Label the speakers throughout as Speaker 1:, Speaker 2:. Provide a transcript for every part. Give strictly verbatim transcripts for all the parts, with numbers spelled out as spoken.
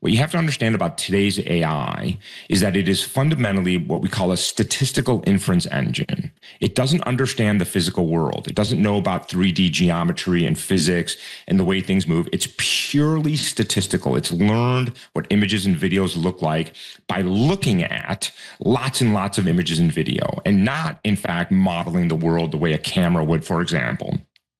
Speaker 1: What you have to understand about today's A I is that it is fundamentally what we call a statistical inference engine. It doesn't understand the physical world. It doesn't know about three D geometry and physics and the way things move. It's purely statistical. It's learned what images and videos look like by looking at lots and lots of images and video, and not, in fact, modeling the world the way a camera would, for example.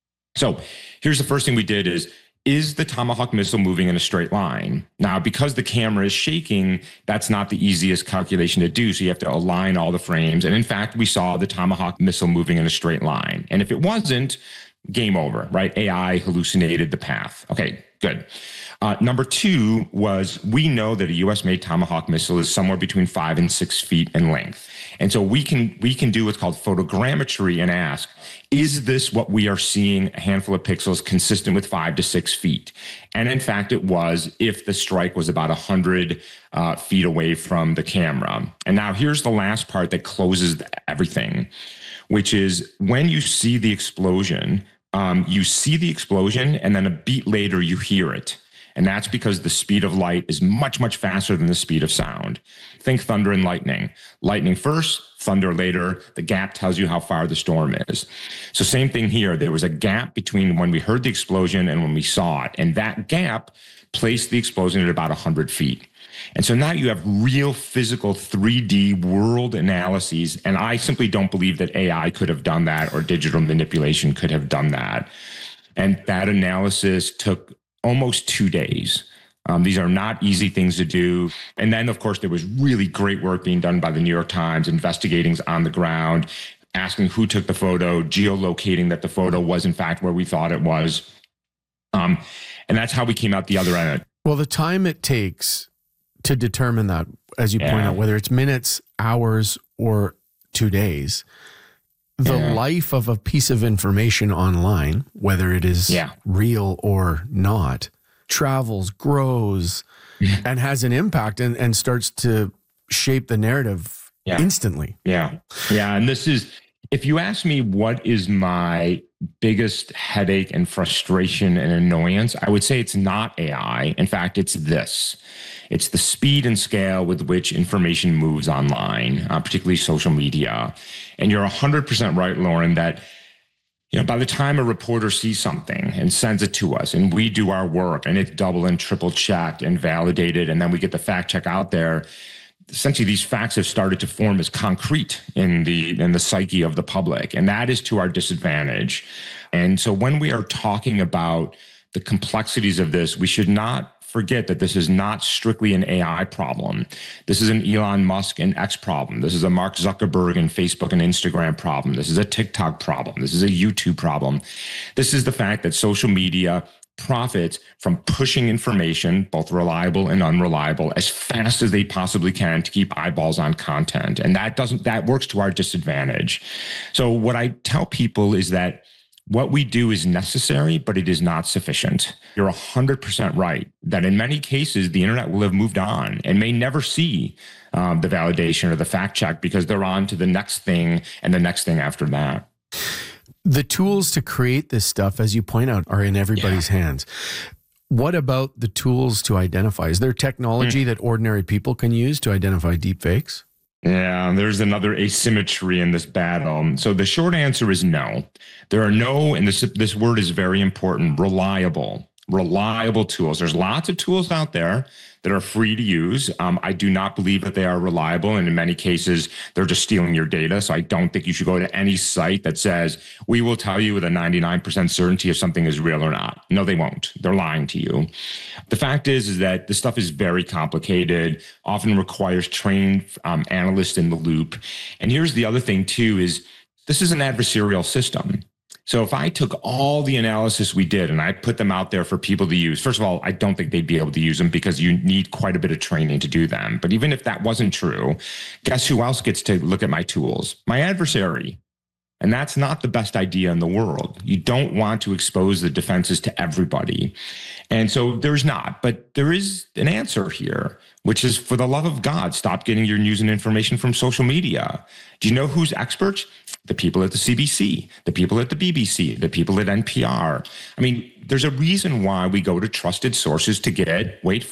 Speaker 1: So here's the first thing we did is, is the Tomahawk missile moving in a straight line? Now, because the camera is shaking, that's not the easiest calculation to do. So you have to align all the frames. And in fact, we saw the Tomahawk missile moving in a straight line. And if it wasn't, game over, right? A I hallucinated the path. Okay, good. Uh, number two was, we know that a U S-made Tomahawk missile is somewhere between five and six feet in length. And so we can we can do what's called photogrammetry and ask, is this what we are seeing, a handful of pixels consistent with five to six feet? And in fact, it was, if the strike was about one hundred uh, feet away from the camera. And now here's the last part that closes everything, which is when you see the explosion, um, you see the explosion, and then a beat later you hear it. And that's because the speed of light is much, much faster than the speed of sound. Think thunder and lightning. Lightning first, thunder later. The gap tells you how far the storm is. So same thing here. There was a gap between when we heard the explosion and when we saw it. And that gap placed the explosion at about one hundred feet. And so now you have real physical three D world analyses. And I simply don't believe that A I could have done that, or digital manipulation could have done that. And that analysis took almost two days. Um, these are not easy things to do. And then, of course, there was really great work being done by the New York Times, investigating on the ground, asking who took the photo, geolocating that the photo was, in fact, where we thought it was. Um, and that's how we came out the other end.
Speaker 2: Well, the time it takes to determine that, as you yeah. point out, whether it's minutes, hours, or two days, the yeah. life of a piece of information online, whether it is yeah. real or not, travels, grows, and has an impact and, and starts to shape the narrative yeah. instantly.
Speaker 1: Yeah. Yeah. And this is, if you ask me what is my biggest headache and frustration and annoyance, I would say it's not A I. In fact, it's this. It's the speed and scale with which information moves online, uh, particularly social media. And you're one hundred percent right, Lauren, that you know, by the time a reporter sees something and sends it to us and we do our work and it's double and triple checked and validated, and then we get the fact check out there, essentially these facts have started to form as concrete in the in the psyche of the public. And that is to our disadvantage. And so when we are talking about the complexities of this, we should not forget that this is not strictly an A I problem. This is an Elon Musk and X problem. This is a Mark Zuckerberg and Facebook and Instagram problem. This is a TikTok problem. This is a YouTube problem. This is the fact that social media profits from pushing information, both reliable and unreliable, as fast as they possibly can to keep eyeballs on content. And that doesn't, that works to our disadvantage. So what I tell people is that what we do is necessary, but it is not sufficient. You're one hundred percent right that in many cases, the internet will have moved on and may never see um, the validation or the fact check because they're on to the next thing and the next thing after that.
Speaker 2: The tools to create this stuff, as you point out, are in everybody's yeah. hands. What about the tools to identify? Is there technology mm. that ordinary people can use to identify deepfakes?
Speaker 1: Yeah, there's another asymmetry in this battle. So the short answer is no. There are no, and this this word is very important, reliable, reliable tools. There's lots of tools out there that are free to use. Um, I do not believe that they are reliable. And in many cases, they're just stealing your data. So I don't think you should go to any site that says, we will tell you with a ninety-nine percent certainty if something is real or not. No, they won't. They're lying to you. The fact is, is that this stuff is very complicated, often requires trained um, analysts in the loop. And here's the other thing too, is this is an adversarial system. So if I took all the analysis we did and I put them out there for people to use, first of all, I don't think they'd be able to use them because you need quite a bit of training to do them. But even if that wasn't true, guess who else gets to look at my tools? My adversary. And that's not the best idea in the world. You don't want to expose the defenses to everybody. And so there's not, but there is an answer here, which is, for the love of God, stop getting your news and information from social media. Do you know who's experts? The people at the C B C, the people at the B B C, the people at N P R. I mean, there's a reason why we go to trusted sources to get, wait